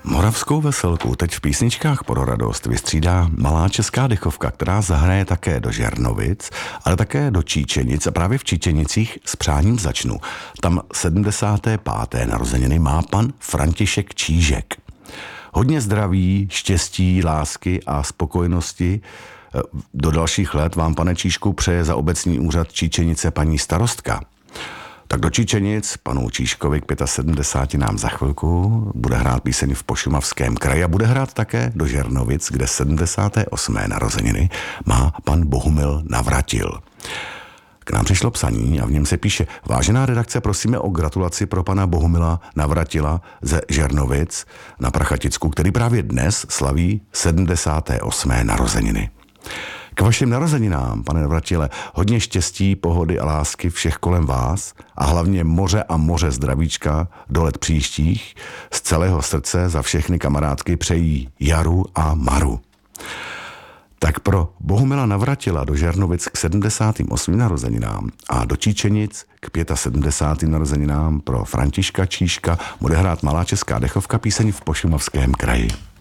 Moravskou veselku teď v písničkách pro radost vystřídá malá česká dechovka, která zahraje také do Žernovic, ale také do Číčenic a právě v Číčenicích s přáním začnu. Tam 75. narozeniny má pan František Čížek. Hodně zdraví, štěstí, lásky a spokojenosti do dalších let vám, pane Čížku, přeje za obecní úřad Číčenice paní starostka. Tak do Číčenic panu Čížkovi k 75 nám za chvilku bude hrát píseň v Pošumavském kraji a bude hrát také do Žernovic, kde 78. narozeniny má pan Bohumil Navratil. K nám přišlo psaní a v něm se píše: Vážená redakce, prosíme o gratulaci pro pana Bohumila Navratila ze Žernovic na Prachaticku, který právě dnes slaví 78. narozeniny. K vašim narozeninám, pane Navratile, hodně štěstí, pohody a lásky všech kolem vás a hlavně moře a moře zdravíčka do let příštích. Z celého srdce za všechny kamarádky přejí Jaru a Maru. Tak pro Bohumila Navratila do Žernovic k 78. narozeninám a do Číčenic k 75. narozeninám pro Františka Čížka bude hrát malá česká dechovka píseň v Pošumavském kraji.